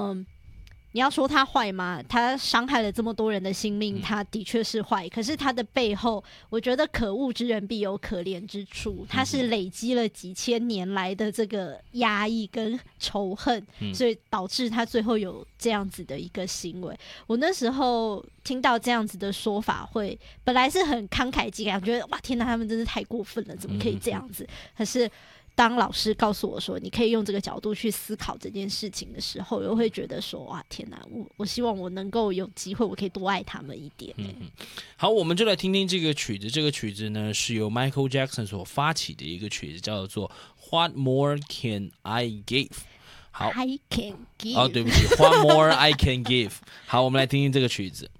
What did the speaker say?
你要说他坏吗？他伤害了这么多人的性命，他的确是坏。可是他的背后，我觉得可恶之人必有可怜之处。他是累积了几千年来的这个压抑跟仇恨，所以导致他最后有这样子的一个行为。我那时候听到这样子的说法本来是很慷慨激昂，觉得哇天哪，他们真是太过分了，怎么可以这样子？可是当老师告诉我说你可以用这个角度去思考这件事情的时候，我会觉得说哇天哪，我希望我能够有机会我可以多爱他们一点。 好，我们就来听听这个曲子。这个曲子呢是由 Michael Jackson 所发起的一个曲子，叫做 What More Can I Give。 好， I can give 对不起， What More I Can Give。 好，我们来听听这个曲子。